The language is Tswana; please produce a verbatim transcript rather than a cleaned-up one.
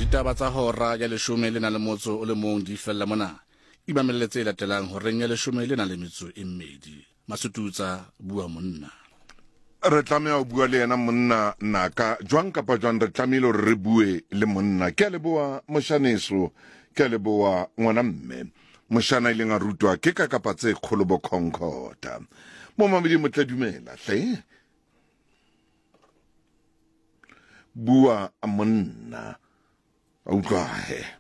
ditaba tsa hora ya leshome le na le motso o le mong di fella mona ibamelletse latelang horeng ya leshome le na le metso e mmedi Masututsa bua monna re tlamea o bua le yena monna naka jwang kapa jwang re tlamehile re bue le monna ke a leboa moshaneso ke a leboa ngwana mme moshana ile nga rutwa ke ka kapa tse kgolobo concorda mo mamedi mo tla dumela hle bua a monna a utlwa he